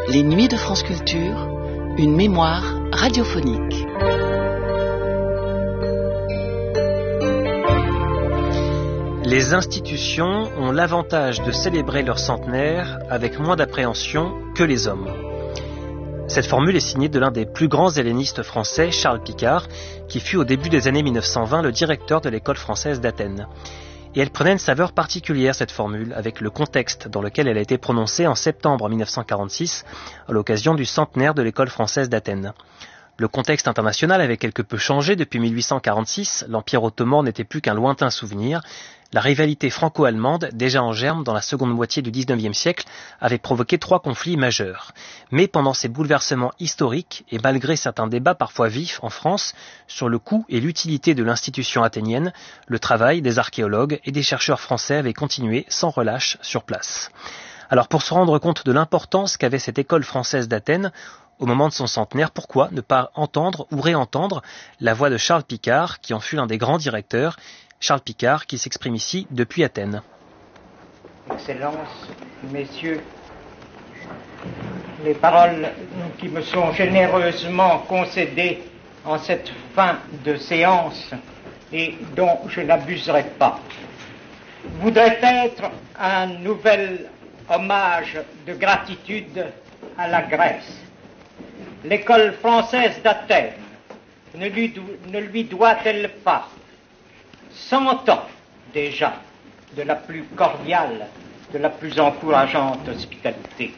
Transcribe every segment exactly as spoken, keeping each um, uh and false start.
Les Nuits de France Culture, une mémoire radiophonique. Les institutions ont l'avantage de célébrer leur centenaire avec moins d'appréhension que les hommes. Cette formule est signée de l'un des plus grands hellénistes français, Charles Picard, qui fut au début des années mille neuf cent vingt le directeur de l'école française d'Athènes. Et elle prenait une saveur particulière, cette formule, avec le contexte dans lequel elle a été prononcée en septembre mille neuf cent quarante-six, à l'occasion du centenaire de l'école française d'Athènes. Le contexte international avait quelque peu changé depuis mille huit cent quarante-six, l'Empire ottoman n'était plus qu'un lointain souvenir. La rivalité franco-allemande, déjà en germe dans la seconde moitié du dix-neuvième siècle, avait provoqué trois conflits majeurs. Mais pendant ces bouleversements historiques, et malgré certains débats parfois vifs en France sur le coût et l'utilité de l'institution athénienne, le travail des archéologues et des chercheurs français avait continué sans relâche sur place. Alors pour se rendre compte de l'importance qu'avait cette école française d'Athènes, au moment de son centenaire, pourquoi ne pas entendre ou réentendre la voix de Charles Picard, qui en fut l'un des grands directeurs, Charles Picard, qui s'exprime ici depuis Athènes. Excellences, messieurs, les paroles qui me sont généreusement concédées en cette fin de séance et dont je n'abuserai pas voudraient être un nouvel hommage de gratitude à la Grèce. L'école française d'Athènes ne lui, ne lui doit-elle pas cent ans déjà de la plus cordiale, de la plus encourageante hospitalité?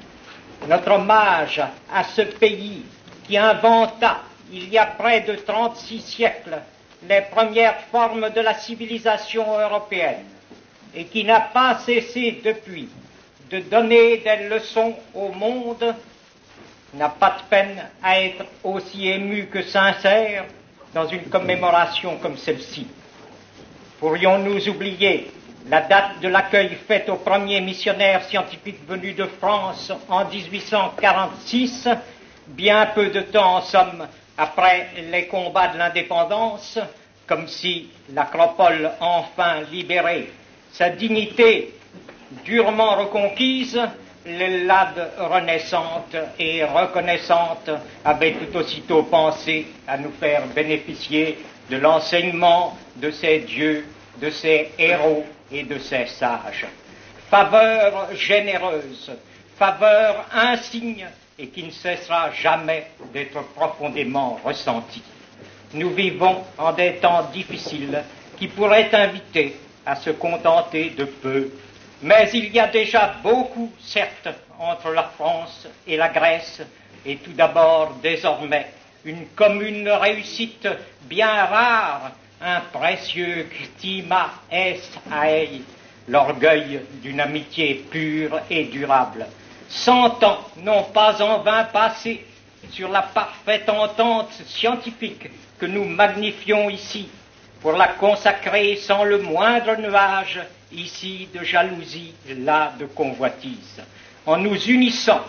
Notre hommage à ce pays qui inventa, il y a près de trente-six siècles, les premières formes de la civilisation européenne et qui n'a pas cessé depuis de donner des leçons au monde, n'a pas de peine à être aussi ému que sincère dans une commémoration comme celle-ci. Pourrions-nous oublier la date de l'accueil fait aux premiers missionnaires scientifiques venus de France en dix-huit cent quarante-six, bien peu de temps en somme après les combats de l'indépendance, comme si l'Acropole enfin libérée, sa dignité durement reconquise, l'Ellade renaissante et reconnaissante avait tout aussitôt pensé à nous faire bénéficier de l'enseignement de ces dieux, de ces héros et de ces sages. Faveur généreuse, faveur insigne et qui ne cessera jamais d'être profondément ressentie. Nous vivons en des temps difficiles qui pourraient inviter à se contenter de peu. Mais il y a déjà beaucoup, certes, entre la France et la Grèce, et tout d'abord, désormais, une commune réussite bien rare, un précieux climat es aei, l'orgueil d'une amitié pure et durable. Cent ans n'ont pas en vain passé sur la parfaite entente scientifique que nous magnifions ici, pour la consacrer sans le moindre nuage, ici de jalousie, là de convoitise. En nous unissant,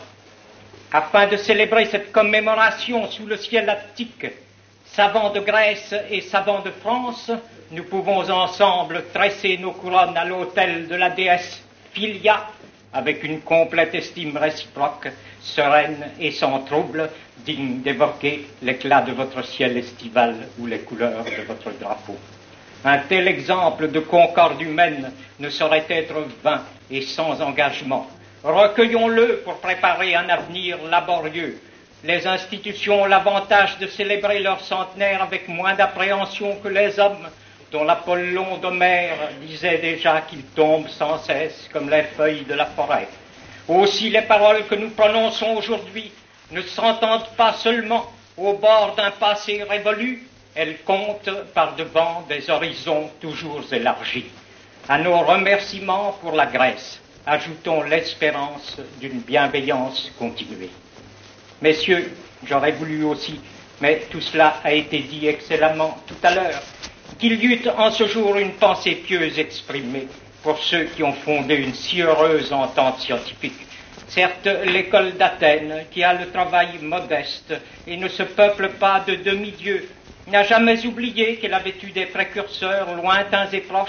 afin de célébrer cette commémoration sous le ciel attique, savants de Grèce et savants de France, nous pouvons ensemble tresser nos couronnes à l'autel de la déesse Philia, avec une complète estime réciproque, sereine et sans trouble, digne d'évoquer l'éclat de votre ciel estival ou les couleurs de votre drapeau. Un tel exemple de concorde humaine ne saurait être vain et sans engagement. Recueillons-le pour préparer un avenir laborieux. Les institutions ont l'avantage de célébrer leur centenaire avec moins d'appréhension que les hommes, dont l'Apollon d'Homère disait déjà qu'ils tombent sans cesse comme les feuilles de la forêt. Aussi les paroles que nous prononçons aujourd'hui ne s'entendent pas seulement au bord d'un passé révolu, elles comptent par devant des horizons toujours élargis. À nos remerciements pour la Grèce, ajoutons l'espérance d'une bienveillance continuée. Messieurs, j'aurais voulu aussi, mais tout cela a été dit excellemment tout à l'heure, qu'il y eût en ce jour une pensée pieuse exprimée pour ceux qui ont fondé une si heureuse entente scientifique. Certes, l'école d'Athènes, qui a le travail modeste et ne se peuple pas de demi-dieux, n'a jamais oublié qu'elle avait eu des précurseurs lointains et proches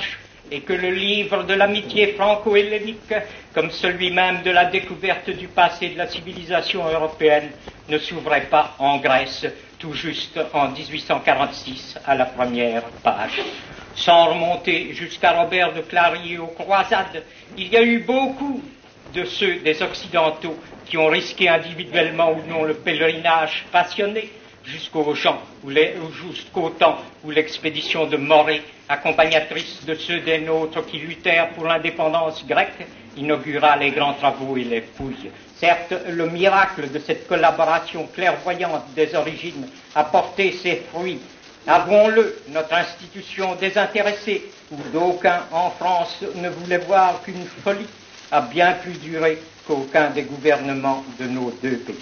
et que le livre de l'amitié franco-hellénique, comme celui même de la découverte du passé de la civilisation européenne, ne s'ouvrait pas en Grèce, tout juste en dix-huit cent quarante-six, à la première page. Sans remonter jusqu'à Robert de Clary et aux croisades, il y a eu beaucoup de ceux des Occidentaux qui ont risqué individuellement ou non le pèlerinage passionné, jusqu'au champ, ou les, jusqu'au temps où l'expédition de Morée, accompagnatrice de ceux des nôtres qui luttèrent pour l'indépendance grecque, inaugura les grands travaux et les fouilles. Certes, le miracle de cette collaboration clairvoyante des origines a porté ses fruits. Avouons-le, notre institution désintéressée, où d'aucuns en France ne voulaient voir qu'une folie, a bien plus duré qu'aucun des gouvernements de nos deux pays.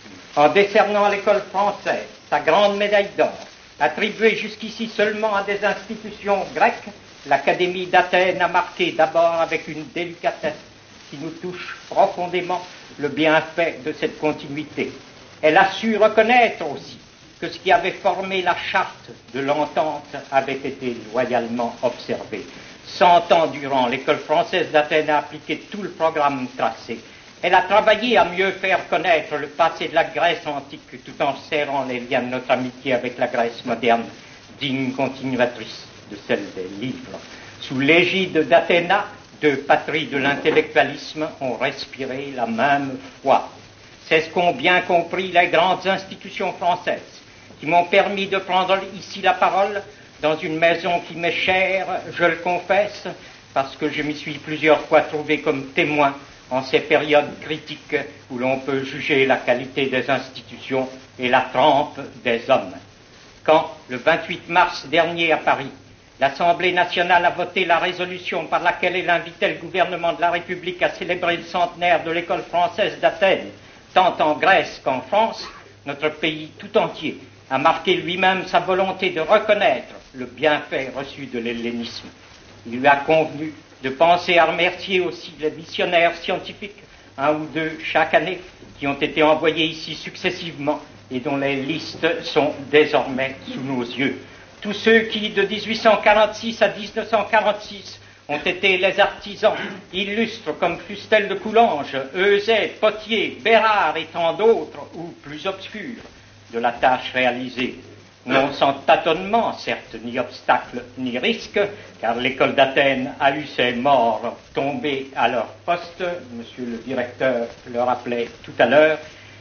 En décernant à l'école française sa grande médaille d'or, attribuée jusqu'ici seulement à des institutions grecques, l'Académie d'Athènes a marqué d'abord avec une délicatesse qui nous touche profondément le bienfait de cette continuité. Elle a su reconnaître aussi que ce qui avait formé la charte de l'entente avait été loyalement observé. Cent ans durant, l'école française d'Athènes a appliqué tout le programme tracé. Elle a travaillé à mieux faire connaître le passé de la Grèce antique tout en serrant les liens de notre amitié avec la Grèce moderne, digne continuatrice de celle des livres. Sous l'égide d'Athéna, deux patries de l'intellectualisme ont respiré la même foi. C'est ce qu'ont bien compris les grandes institutions françaises, qui m'ont permis de prendre ici la parole dans une maison qui m'est chère, je le confesse, parce que je m'y suis plusieurs fois trouvé comme témoin en ces périodes critiques où l'on peut juger la qualité des institutions et la trempe des hommes. Quand, le vingt-huit mars dernier à Paris, l'Assemblée nationale a voté la résolution par laquelle elle invitait le gouvernement de la République à célébrer le centenaire de l'école française d'Athènes, tant en Grèce qu'en France, notre pays tout entier a marqué lui-même sa volonté de reconnaître le bienfait reçu de l'hellénisme. Il lui a convenu de penser à remercier aussi les missionnaires scientifiques, un ou deux chaque année, qui ont été envoyés ici successivement et dont les listes sont désormais sous nos yeux. Tous ceux qui, de dix-huit cent quarante-six à dix-neuf cent quarante-six, ont été les artisans illustres comme Fustel de Coulanges, Euzet, Potier, Bérard et tant d'autres, ou plus obscurs, de la tâche réalisée. Non sans tâtonnement, certes, ni obstacle, ni risque, car l'école d'Athènes a eu ses morts tombés à leur poste, monsieur le directeur le rappelait tout à l'heure,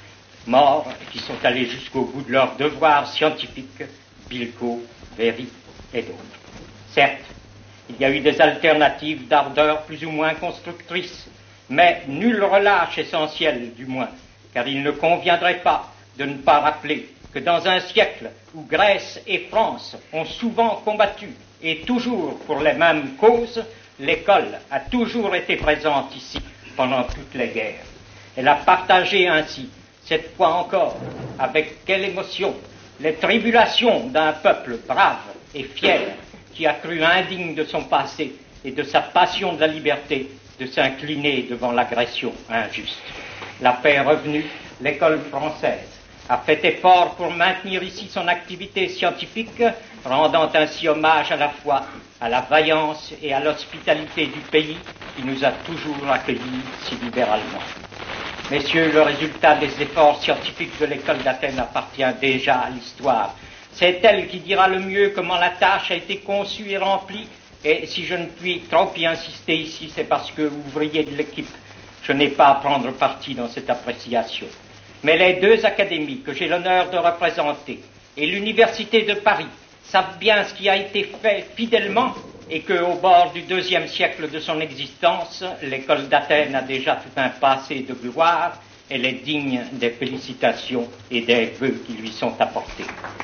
morts qui sont allés jusqu'au bout de leurs devoirs scientifiques, Bilko, Véry et d'autres. Certes, il y a eu des alternatives d'ardeur plus ou moins constructrices, mais nul relâche essentiel du moins, car il ne conviendrait pas de ne pas rappeler que dans un siècle où Grèce et France ont souvent combattu, et toujours pour les mêmes causes, l'école a toujours été présente ici pendant toutes les guerres. Elle a partagé ainsi, cette fois encore, avec quelle émotion, les tribulations d'un peuple brave et fier qui a cru indigne de son passé et de sa passion de la liberté de s'incliner devant l'agression injuste. La paix est revenue, l'école française a fait effort pour maintenir ici son activité scientifique, rendant ainsi hommage à la fois à la vaillance et à l'hospitalité du pays qui nous a toujours accueillis si libéralement. Messieurs, le résultat des efforts scientifiques de l'école d'Athènes appartient déjà à l'histoire. C'est elle qui dira le mieux comment la tâche a été conçue et remplie, et si je ne puis trop y insister ici, c'est parce que, ouvrier de l'équipe, je n'ai pas à prendre parti dans cette appréciation. Mais les deux académies que j'ai l'honneur de représenter et l'Université de Paris savent bien ce qui a été fait fidèlement et qu'au bord du deuxième siècle de son existence, l'école d'Athènes a déjà tout un passé de gloire. Elle est digne des félicitations et des vœux qui lui sont apportés.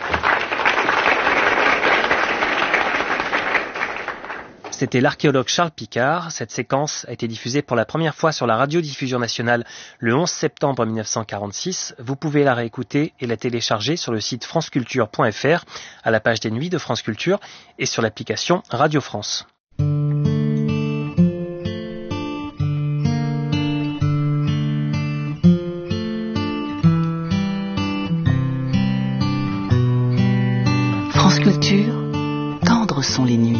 C'était l'archéologue Charles Picard. Cette séquence a été diffusée pour la première fois sur la radiodiffusion nationale le onze septembre mille neuf cent quarante-six. Vous pouvez la réécouter et la télécharger sur le site franceculture point f r, à la page des nuits de France Culture et sur l'application Radio France. France Culture, tendres sont les nuits.